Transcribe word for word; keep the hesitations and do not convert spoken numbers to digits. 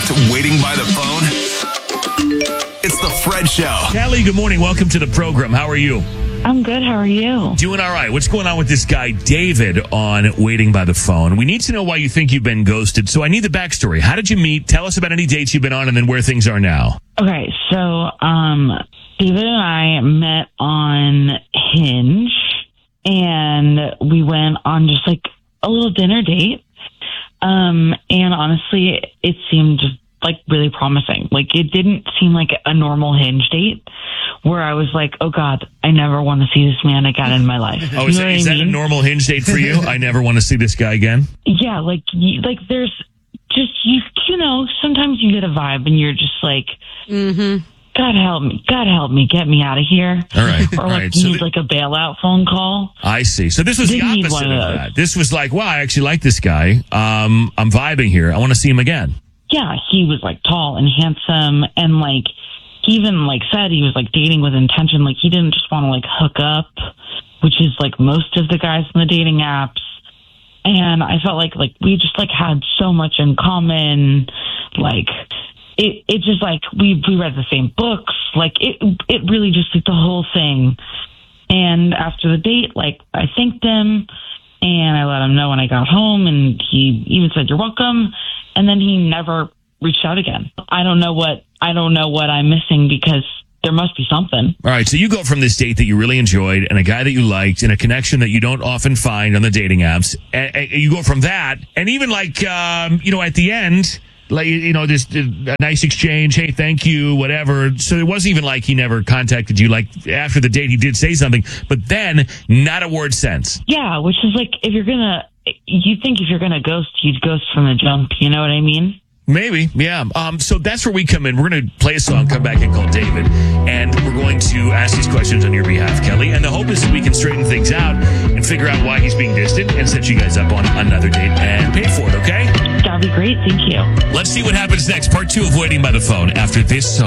Just waiting by the phone? It's the Fred Show. Kelly, good morning. Welcome to the program. How are you? I'm good. How are you? Doing all right. What's going on with this guy, David, on Waiting by the Phone? We need to know why you think you've been ghosted. So I need the backstory. How did you meet? Tell us about any dates you've been on and then where things are now. Okay, so um, David and I met on Hinge, and we went on just like a little dinner date. Um, and honestly, it seemed like really promising. Like, it didn't seem like a normal Hinge date where I was like, oh God, I never want to see this man again in my life. Oh, you is, know that, what is I that a mean? normal Hinge date for you? I never want to see this guy again. Yeah, like, you, like there's just, you, you know, sometimes you get a vibe and you're just like, Mm-hmm. God help me, God help me, get me out of here. All right. Or All like right. you So need th- like a bailout phone call. I see. So this was the Didn't need opposite one of of those. that. This was like, wow, I actually like this guy. Um, I'm vibing here. I want to see him again. Yeah, he was like tall and handsome, and like he even like said he was like dating with intention. Like he didn't just want to like hook up, which is like most of the guys in the dating apps. And I felt like like we just like had so much in common. Like it, it just like we we read the same books. Like it, it really just like the whole thing. And after the date, like I thanked him, and I let him know when I got home, and he even said, "You're welcome." And then he never reached out again. I don't know what I don't know what I'm missing, because there must be something. All right. So you go from this date that you really enjoyed and a guy that you liked and a connection that you don't often find on the dating apps. And, and you go from that, and even like, um, you know, at the end, like, you know, this a nice exchange. Hey, thank you, whatever. So it wasn't even like he never contacted you. Like after the date, he did say something, but then not a word since. Yeah, which is like, if you're gonna, you think if you're gonna ghost, you'd ghost from the jump. You know what I mean? Maybe, yeah. Um, so that's where we come in. We're going to play a song, come back and call David, and we're going to ask these questions on your behalf, Kelly. And the hope is that we can straighten things out and figure out why he's being distant and set you guys up on another date and pay for it, okay? That'd be great. Thank you. Let's see what happens next. Part two of Waiting by the Phone after this song.